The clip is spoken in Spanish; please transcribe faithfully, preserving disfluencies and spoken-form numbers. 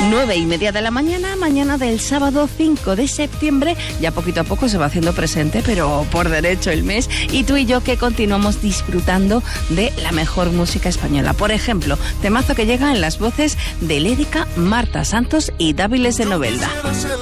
Nueve y media de la mañana, mañana del sábado cinco de septiembre. Ya poquito a poco se va haciendo presente, pero por derecho el mes. Y tú y yo que continuamos disfrutando de la mejor música española. Por ejemplo, temazo que llega en las voces de Lédica, Marta Santos y Dáviles de Novelda.